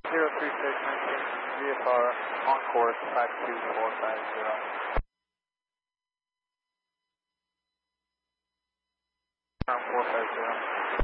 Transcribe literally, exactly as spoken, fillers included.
zero three six, maintain V F R on course five two four five zero. four five zero.